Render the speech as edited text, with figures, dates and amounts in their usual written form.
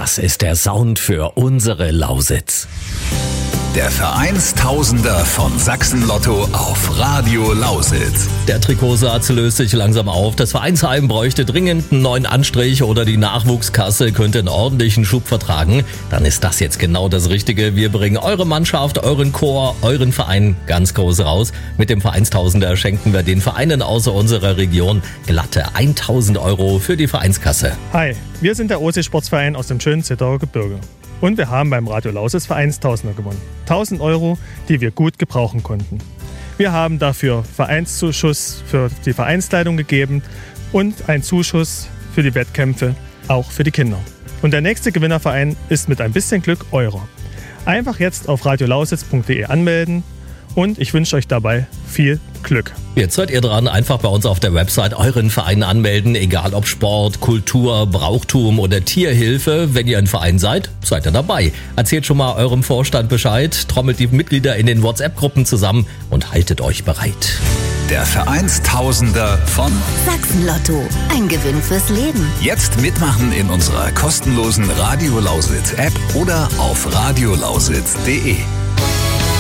Das ist der Sound für unsere Lausitz. Der Vereinstausender von Sachsen-Lotto auf Radio Lausitz. Der Trikotsatz löst sich langsam auf. Das Vereinsheim bräuchte dringend einen neuen Anstrich oder die Nachwuchskasse könnte einen ordentlichen Schub vertragen. Dann ist das jetzt genau das Richtige. Wir bringen eure Mannschaft, euren Chor, euren Verein ganz groß raus. Mit dem Vereinstausender schenken wir den Vereinen außer unserer Region glatte 1.000 € für die Vereinskasse. Hi, wir sind der OC-Sportsverein aus dem schönen Zittauer Gebirge. Und wir haben beim Radio Lausitz Vereinstausender gewonnen. 1.000 €, die wir gut gebrauchen konnten. Wir haben dafür Vereinszuschuss für die Vereinsleitung gegeben und einen Zuschuss für die Wettkämpfe, auch für die Kinder. Und der nächste Gewinnerverein ist mit ein bisschen Glück eurer. Einfach jetzt auf radiolausitz.de anmelden und ich wünsche euch dabei viel Glück. Jetzt seid ihr dran, einfach bei uns auf der Website euren Verein anmelden, egal ob Sport, Kultur, Brauchtum oder Tierhilfe. Wenn ihr ein Verein seid, seid ihr dabei. Erzählt schon mal eurem Vorstand Bescheid, trommelt die Mitglieder in den WhatsApp-Gruppen zusammen und haltet euch bereit. Der Vereinstausender von Sachsen-Lotto. Ein Gewinn fürs Leben. Jetzt mitmachen in unserer kostenlosen Radio Lausitz App oder auf radiolausitz.de.